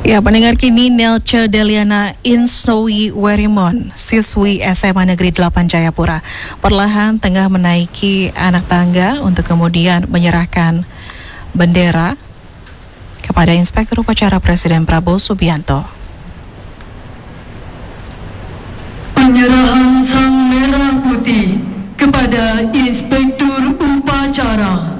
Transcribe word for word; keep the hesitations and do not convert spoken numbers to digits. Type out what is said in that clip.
Ya, pendengar kini Nelce Deliana Insnowi Werimon, siswi S M A Negeri delapan Jayapura, perlahan tengah menaiki anak tangga untuk kemudian menyerahkan bendera kepada Inspektur Upacara Presiden Prabowo Subianto. Penyerahan sang merah putih kepada Inspektur Upacara.